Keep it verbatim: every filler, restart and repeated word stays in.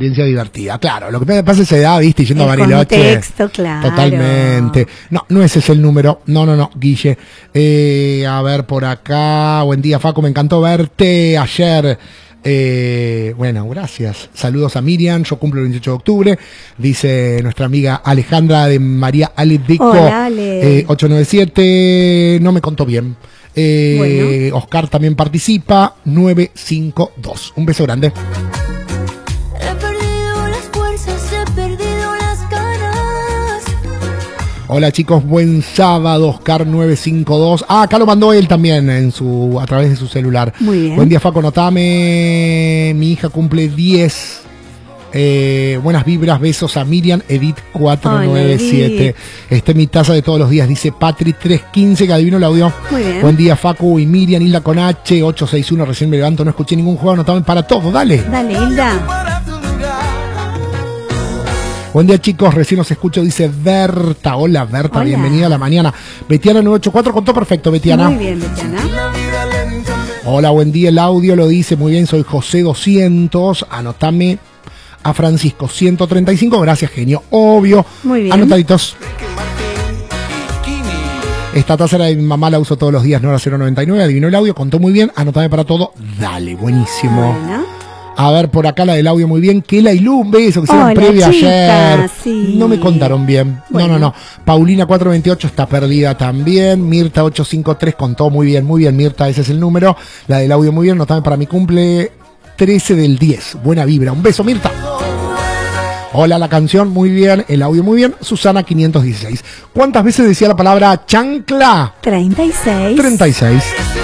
experiencia divertida. Claro, lo que me pasa es esa edad, viste, yendo a Bariloche. Contexto, claro. Totalmente. No, no ese es el número. No, no, no, Guille. Eh, a ver, por acá. Buen día, Facu, me encantó verte ayer. Eh, bueno, gracias. Saludos a Miriam, yo cumplo el veintiocho de octubre. Dice nuestra amiga Alejandra de María Alevico. Hola, Ale. eh, ocho nueve siete, no me contó bien. Eh, bueno. Oscar también participa. nueve cinco dos. Un beso grande. He perdido las fuerzas, he perdido las ganas. Hola chicos, buen sábado, Oscar nueve cinco dos. Ah, acá lo mandó él también en su a través de su celular. Muy bien. Buen día, Faco, notame. Mi hija cumple diez. Eh, buenas vibras, besos a Miriam, Edith cuatro nueve siete. Este es mi taza de todos los días, dice Patri tres quince, que adivino el audio. Muy bien. Buen día, Facu y Miriam, Hilda con H, ocho seis uno, recién me levanto, no escuché ningún juego, notame para todo, dale. Dale, Hilda. Buen día chicos, recién os escucho, dice Berta. Hola Berta, Hola. Bienvenida a la mañana. Betiana nueve ocho cuatro, contó perfecto, Betiana. Muy bien, Betiana. Hola, buen día, el audio lo dice muy bien, soy José doscientos, anotame a Francisco ciento treinta y cinco, gracias genio, obvio. Muy bien. Anotaditos. Esta taza era de mi mamá, la uso todos los días, Nora cero noventa y nueve, adivinó el audio, contó muy bien, anotame para todo, dale, buenísimo. Bueno. A ver, por acá la del audio muy bien. Que la ilumbre, eso que hicieron Hola, previa chica, ayer. sí. No me contaron bien. Bueno. No, no, no. Paulina cuatro veintiocho está perdida también. Mirta ocho cinco tres contó muy bien, muy bien. Mirta, ese es el número. La del audio muy bien. Notame para mi cumple trece del diez. Buena vibra. Un beso, Mirta. Hola, la canción muy bien. El audio muy bien. Susana quinientos dieciséis. ¿Cuántas veces decía la palabra chancla? treinta y seis. treinta y seis.